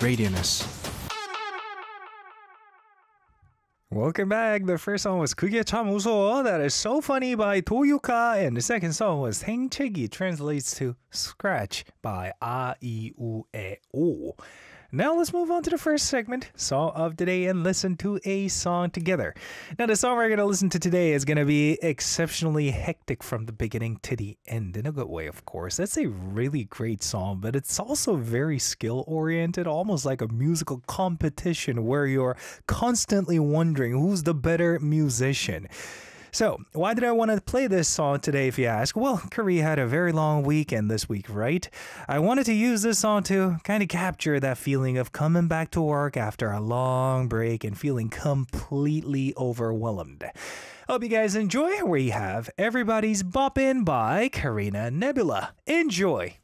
Radianus. Welcome back. The first song was 그게 참 무서워. That is so funny by Toyuka. And the second song was 행책이, translates to scratch by 아이우에오. Now let's move on to the first segment, Song of the Day, and listen to a song together. Now the song we're going to listen to today is going to be exceptionally hectic from the beginning to the end, in a good way, of course. That's a really great song, but it's also very skill-oriented, almost like a musical competition where you're constantly wondering who's the better musician. So, why did I want to play this song today, if you ask? Well, Korea had a very long weekend this week, right? I wanted to use this song to kind of capture that feeling of coming back to work after a long break and feeling completely overwhelmed. Hope you guys enjoy. We have Everybody's Boppin' by Karina Nebula. Enjoy!